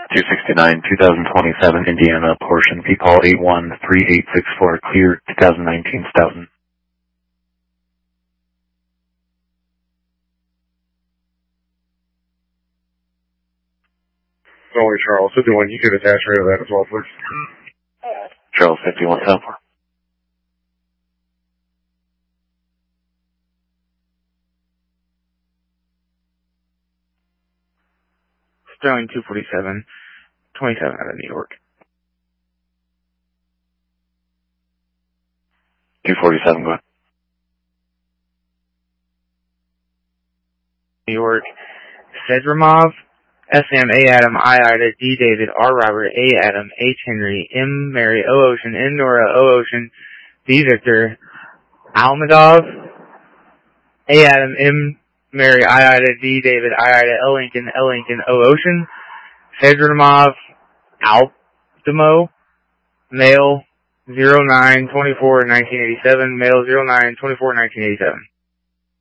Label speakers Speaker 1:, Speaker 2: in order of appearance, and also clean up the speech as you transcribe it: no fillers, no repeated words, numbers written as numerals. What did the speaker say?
Speaker 1: 269, 2027 Indiana, portion P-Paul 813864, clear 2019 Stoughton.
Speaker 2: Only Charles 51, you could attach right to that as well, please.
Speaker 1: Charles 51, 74.
Speaker 3: Sterling 247, 27 out of New York.
Speaker 1: 247, go ahead.
Speaker 3: New York. Sedramov, SM, A Adam, I Ida, D David, R Robert, A Adam, H Henry, M Mary, O Ocean, N Nora, O Ocean, B Victor, Almadov, A Adam, M Mary, I Ida, D David, I Ida, L Lincoln, O Ocean, Sedramov, Alptimo, male 09-24-1987, male 09-24-1987.